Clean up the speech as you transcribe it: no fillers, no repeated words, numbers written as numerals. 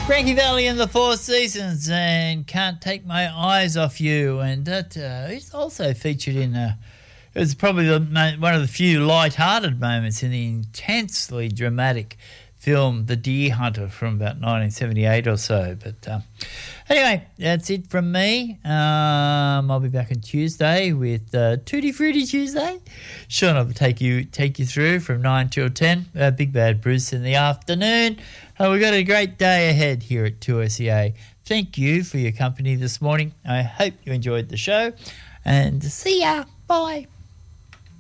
Frankie Valli and the Four Seasons and Can't Take My Eyes Off You, and that is also featured in it was probably one of the few light-hearted moments in the intensely dramatic film The Deer Hunter from about 1978 or so. But anyway, that's it from me. I'll be back on Tuesday with Tutti Frutti Tuesday. Sean will take you through from 9 till 10. Big Bad Bruce in the afternoon. We've got a great day ahead here at 2SEA. Thank you for your company this morning. I hope you enjoyed the show, and see ya. Bye.